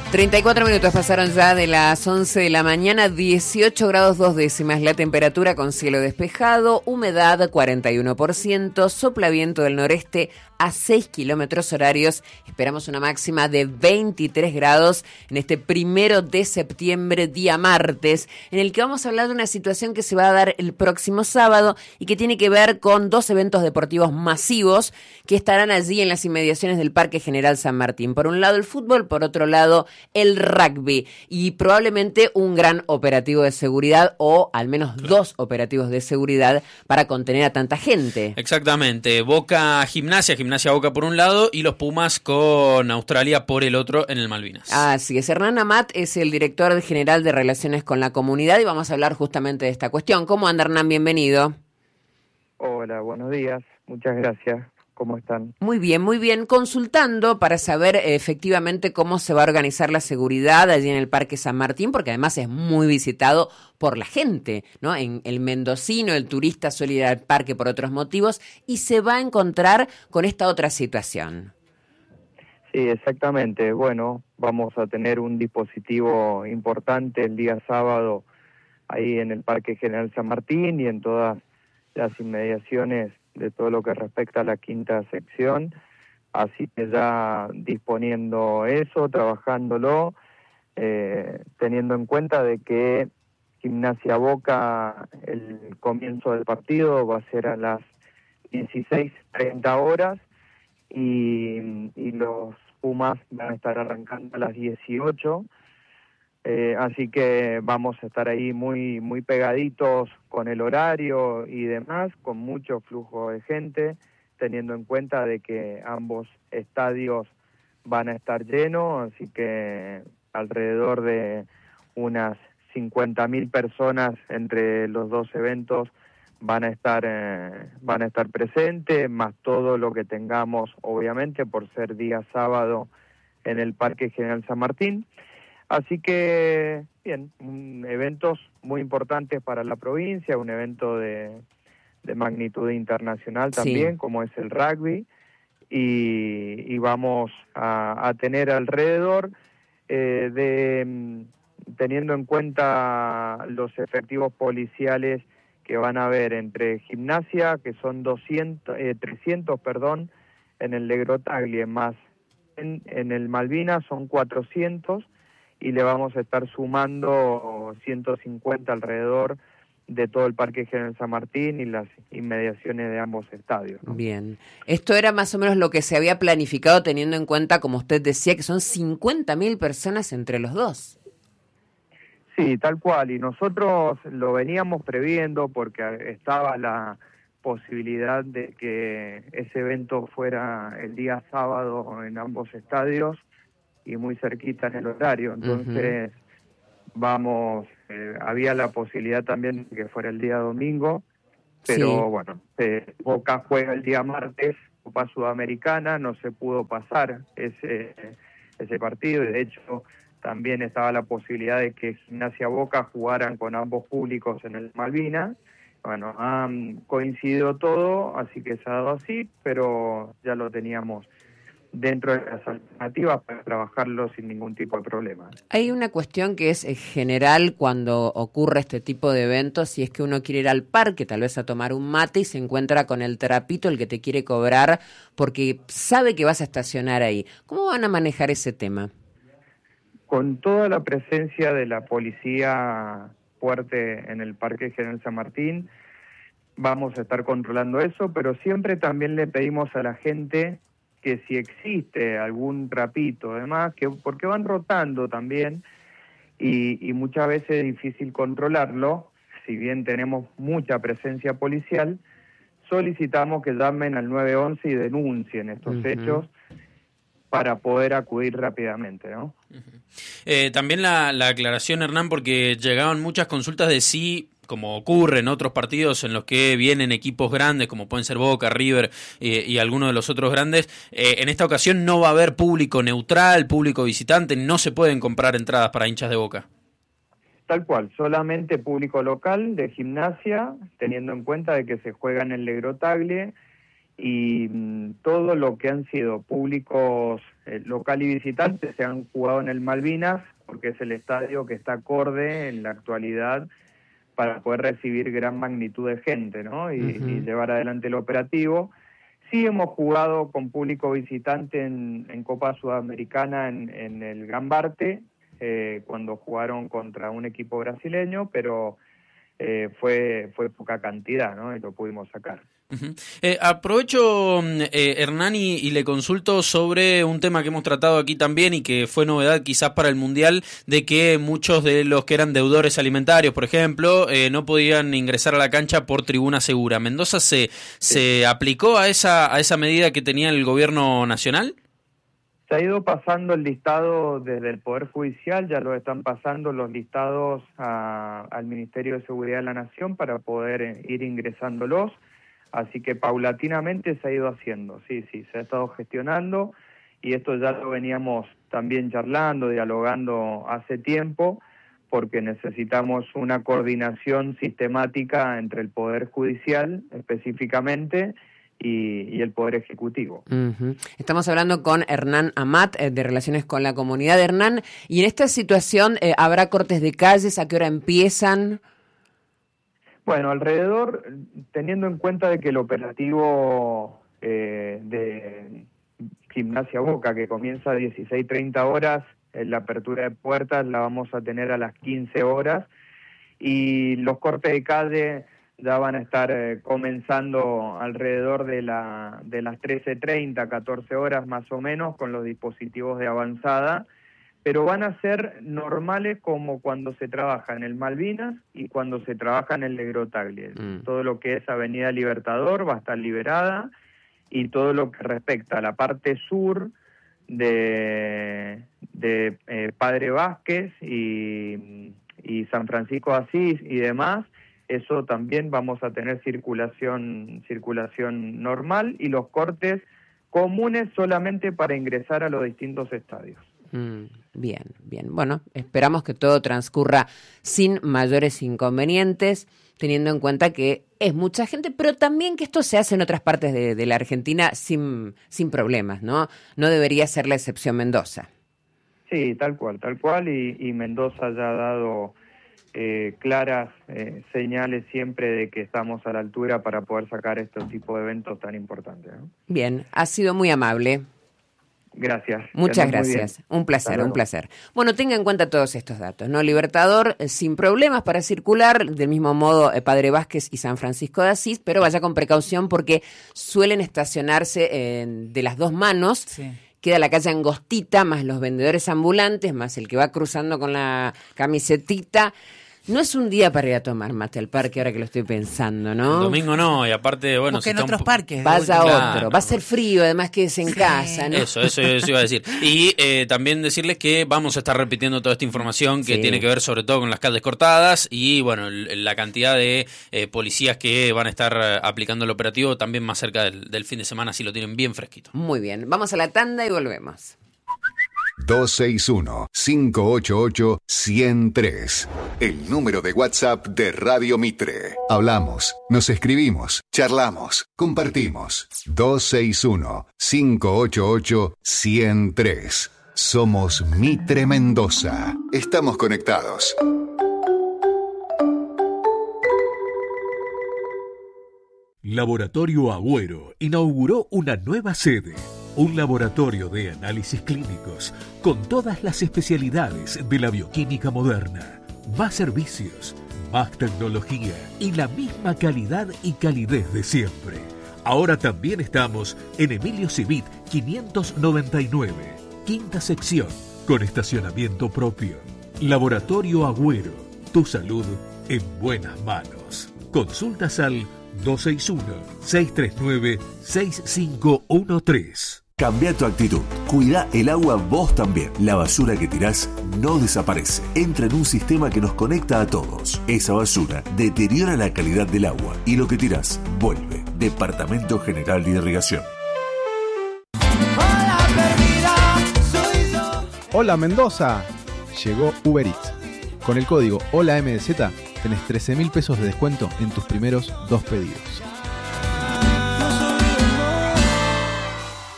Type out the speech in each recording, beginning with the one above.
34 minutos pasaron ya de las 11 de la mañana, 18 grados 2 décimas la temperatura con cielo despejado, humedad 41%, sopla viento del noreste a 6 kilómetros horarios. Esperamos una máxima de 23 grados en este 1 de septiembre, día martes, en el que vamos a hablar de una situación que se va a dar el próximo sábado y que tiene que ver con dos eventos deportivos masivos que estarán allí en las inmediaciones del Parque General San Martín. Por un lado el fútbol, por otro lado el rugby, y probablemente un gran operativo de seguridad, o al menos dos operativos de seguridad para contener a tanta gente. Exactamente, Boca Gimnasia Boca por un lado y los Pumas con Australia por el otro en el Malvinas. Así es, Hernán Amat es el director general de Relaciones con la Comunidad y vamos a hablar justamente de esta cuestión. ¿Cómo anda, Hernán? Bienvenido. Hola, buenos días, muchas gracias. ¿Cómo están? Muy bien. Consultando para saber efectivamente cómo se va a organizar la seguridad allí en el Parque San Martín, porque además es muy visitado por la gente, ¿no? En el mendocino, el turista suele ir al parque por otros motivos y se va a encontrar con esta otra situación. Sí, exactamente. Bueno, vamos a tener un dispositivo importante el día sábado ahí en el Parque General San Martín y en todas las inmediaciones de todo lo que respecta a la quinta sección, así que ya disponiendo eso, trabajándolo, teniendo en cuenta de que Gimnasia Boca, el comienzo del partido va a ser a las 16:30 horas y los Pumas van a estar arrancando a las 18. Así que vamos a estar ahí muy pegaditos con el horario y demás, con mucho flujo de gente, teniendo en cuenta de que ambos estadios van a estar llenos, así que alrededor de unas 50.000 personas entre los dos eventos van a estar presentes, más todo lo que tengamos, obviamente, por ser día sábado en el Parque General San Martín. Así que, bien, eventos muy importantes para la provincia, un evento de magnitud internacional también, sí, como es el rugby, y vamos a tener alrededor, teniendo en cuenta los efectivos policiales que van a haber entre Gimnasia, que son 300, en el Legrotaglie, más en el Malvinas son 400, y le vamos a estar sumando 150 alrededor de todo el Parque General San Martín y las inmediaciones de ambos estadios, ¿no? Bien. Esto era más o menos lo que se había planificado, teniendo en cuenta, como usted decía, que son 50.000 personas entre los dos. Sí, tal cual, y nosotros lo veníamos previendo porque estaba la posibilidad de que ese evento fuera el día sábado en ambos estadios y muy cerquita en el horario, entonces había la posibilidad también de que fuera el día domingo, pero sí, bueno, Boca juega el día martes, Copa Sudamericana, no se pudo pasar ese partido, y de hecho también estaba la posibilidad de que Gimnasia Boca jugaran con ambos públicos en el Malvinas. Bueno, han coincidido todo, así que se ha dado así, pero ya lo teníamos dentro de las alternativas para trabajarlo sin ningún tipo de problema. Hay una cuestión que es general cuando ocurre este tipo de eventos, si es que uno quiere ir al parque, tal vez a tomar un mate, y se encuentra con el trapito, el que te quiere cobrar, porque sabe que vas a estacionar ahí. ¿Cómo van a manejar ese tema? Con toda la presencia de la policía fuerte en el Parque General San Martín, vamos a estar controlando eso, pero siempre también le pedimos a la gente que si existe algún trapito, además, porque van rotando también, y muchas veces es difícil controlarlo, si bien tenemos mucha presencia policial, solicitamos que llamen al 911 y denuncien estos hechos para poder acudir rápidamente, ¿no? También la aclaración, Hernán, porque llegaban muchas consultas de si, como ocurre en otros partidos en los que vienen equipos grandes, como pueden ser Boca, River y algunos de los otros grandes, en esta ocasión no va a haber público neutral, público visitante, no se pueden comprar entradas para hinchas de Boca. Tal cual, solamente público local de Gimnasia, teniendo en cuenta de que se juega en el Legrotaglie, y todo lo que han sido públicos local y visitantes se han jugado en el Malvinas, porque es el estadio que está acorde en la actualidad para poder recibir gran magnitud de gente, ¿no? Y llevar adelante el operativo. Sí hemos jugado con público visitante en Copa Sudamericana en el Gambarte, cuando jugaron contra un equipo brasileño, pero fue poca cantidad, ¿no? Y lo pudimos sacar. Aprovecho, Hernán, y le consulto sobre un tema que hemos tratado aquí también y que fue novedad quizás para el Mundial, de que muchos de los que eran deudores alimentarios, por ejemplo, no podían ingresar a la cancha por tribuna segura. ¿Mendoza se aplicó a esa medida que tenía el gobierno nacional? Se ha ido pasando el listado desde el Poder Judicial, ya lo están pasando los listados al Ministerio de Seguridad de la Nación para poder ir ingresándolos. Así que paulatinamente se ha ido haciendo, sí, se ha estado gestionando, y esto ya lo veníamos también charlando, dialogando hace tiempo, porque necesitamos una coordinación sistemática entre el Poder Judicial específicamente y el Poder Ejecutivo. Estamos hablando con Hernán Amat, de Relaciones con la Comunidad. Hernán, y en esta situación, ¿habrá cortes de calles? ¿A qué hora empiezan? Bueno, alrededor, teniendo en cuenta de que el operativo de Gimnasia Boca, que comienza a 16:30 horas, la apertura de puertas la vamos a tener a las 15 horas, y los cortes de calle ya van a estar comenzando alrededor de las 13:30, 14 horas más o menos, con los dispositivos de avanzada, pero van a ser normales como cuando se trabaja en el Malvinas y cuando se trabaja en el Negro Tagle. Todo lo que es Avenida Libertador va a estar liberada, y todo lo que respecta a la parte sur de Padre Vázquez y San Francisco de Asís y demás, eso también vamos a tener circulación normal, y los cortes comunes solamente para ingresar a los distintos estadios. Bien. Bueno, esperamos que todo transcurra sin mayores inconvenientes, teniendo en cuenta que es mucha gente, pero también que esto se hace en otras partes de la Argentina sin problemas, ¿no? No debería ser la excepción Mendoza. Sí, tal cual, y Mendoza ya ha dado claras señales siempre de que estamos a la altura para poder sacar este tipo de eventos tan importantes, ¿no? Bien, ha sido muy amable. Gracias. Muchas gracias. Un placer. Bueno, tenga en cuenta todos estos datos, ¿no? Libertador sin problemas para circular, del mismo modo Padre Vázquez y San Francisco de Asís, pero vaya con precaución porque suelen estacionarse de las dos manos. Sí. Queda la calle angostita, más los vendedores ambulantes, más el que va cruzando con la camisetita. No es un día para ir a tomar mate al parque, ahora que lo estoy pensando, ¿no? El domingo no, y aparte, bueno... Porque en otros parques. Vaya otro, va a ser frío, además que es en casa, ¿no? Eso iba a decir. Y también decirles que vamos a estar repitiendo toda esta información que tiene que ver sobre todo con las calles cortadas y, bueno, la cantidad de policías que van a estar aplicando el operativo también más cerca del fin de semana, si lo tienen bien fresquito. Muy bien, vamos a la tanda y volvemos. 261-588-103. El número de WhatsApp de Radio Mitre. Hablamos, nos escribimos, charlamos, compartimos. 261-588-103. Somos Mitre Mendoza. Estamos conectados. Laboratorio Agüero inauguró una nueva sede. Un laboratorio de análisis clínicos con todas las especialidades de la bioquímica moderna. Más servicios, más tecnología y la misma calidad y calidez de siempre. Ahora también estamos en Emilio Civit 599, quinta sección, con estacionamiento propio. Laboratorio Agüero, tu salud en buenas manos. Consultas al 261-639-6513. Cambia tu actitud. Cuida el agua vos también. La basura que tirás no desaparece. Entra en un sistema que nos conecta a todos. Esa basura deteriora la calidad del agua y lo que tirás vuelve. Departamento General de Irrigación. Hola Mendoza. Llegó Uber Eats. Con el código HOLAMDZ tenés 13.000 pesos de descuento en tus primeros 2 pedidos.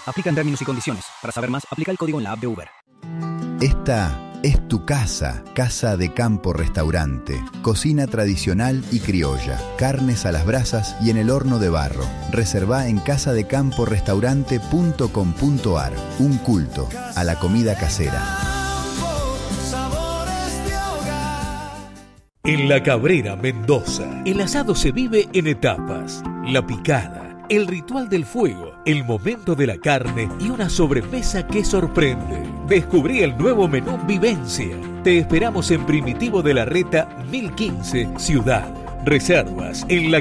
Aplican términos y condiciones. Para saber más, aplica el código en la app de Uber. Esta es tu casa, Casa de Campo Restaurante. Cocina tradicional y criolla, carnes a las brasas y en el horno de barro. Reservá en casadecamporestaurante.com.ar. Un culto a la comida casera. En La Cabrera, Mendoza, el asado se vive en etapas. La picada, el ritual del fuego, el momento de la carne y una sobremesa que sorprende. Descubrí el nuevo menú Vivencia. Te esperamos en Primitivo de la Reta 1015, Ciudad. Reservas en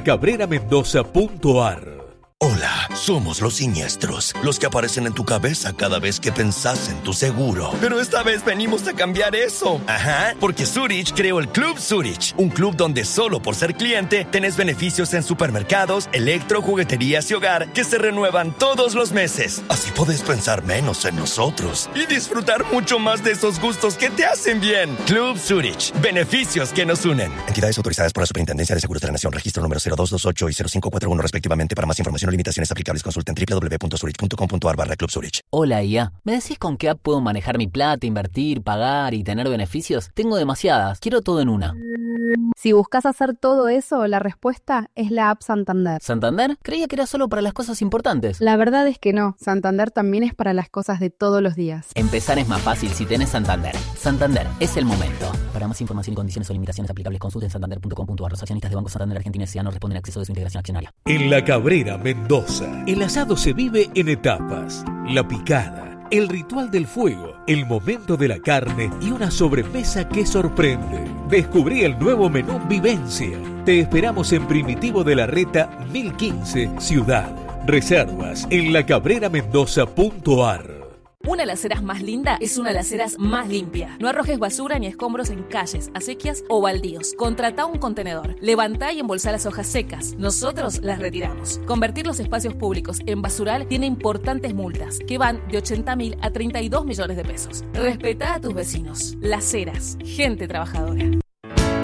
lacabreramendoza.ar. Hola, somos los siniestros, los que aparecen en tu cabeza cada vez que pensás en tu seguro. Pero esta vez venimos a cambiar eso. Ajá, porque Zurich creó el Club Zurich, un club donde solo por ser cliente tenés beneficios en supermercados, electro, jugueterías y hogar que se renuevan todos los meses. Así podés pensar menos en nosotros y disfrutar mucho más de esos gustos que te hacen bien. Club Zurich, beneficios que nos unen. Entidades autorizadas por la Superintendencia de Seguros de la Nación, registro número 0228 y 0541 respectivamente. Para más información o limitaciones aplicables, consulten www.zurich.com.ar/Club Zurich. Hola, IA. ¿Me decís con qué app puedo manejar mi plata, invertir, pagar y tener beneficios? Tengo demasiadas. Quiero todo en una. Si buscas hacer todo eso, la respuesta es la app Santander. ¿Santander? Creía que era solo para las cosas importantes. La verdad es que no. Santander también es para las cosas de todos los días. Empezar es más fácil si tenés Santander. Santander, es el momento. Para más información y condiciones o limitaciones aplicables, consulten santander.com.ar. Los accionistas de Banco Santander Argentina S.A. no responden a acceso de su integración accionaria. En La Cabrera, Mendoza, el asado se vive en etapas. La picada, el ritual del fuego, el momento de la carne y una sobremesa que sorprende. Descubrí el nuevo menú Vivencia. Te esperamos en Primitivo de la Reta 1015, Ciudad. Reservas en lacabreramendoza.ar. Una de las aceras más linda es una de las aceras más limpia. No arrojes basura ni escombros en calles, acequias o baldíos. Contratá un contenedor. Levantá y embolsá las hojas secas. Nosotros las retiramos. Convertir los espacios públicos en basural tiene importantes multas que van de 80.000 a 32 millones de pesos. Respetá a tus vecinos. Las Heras, gente trabajadora.